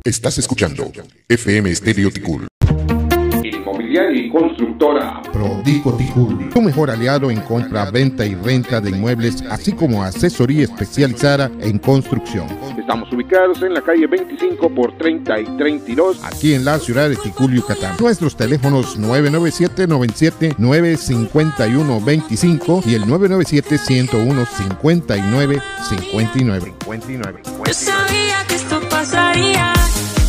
Estás escuchando FM Estéreo Ticul. Inmobiliaria y constructora Prodico Ticul, tu mejor aliado en compra, venta y renta de inmuebles, así como asesoría especializada en construcción. Estamos ubicados en la calle 25 por 30 y 32, aquí en la ciudad de Ticul, Yucatán. Nuestros teléfonos 997-97-951-25 y el 997-101-5959. Yo sabía que esto pasaría.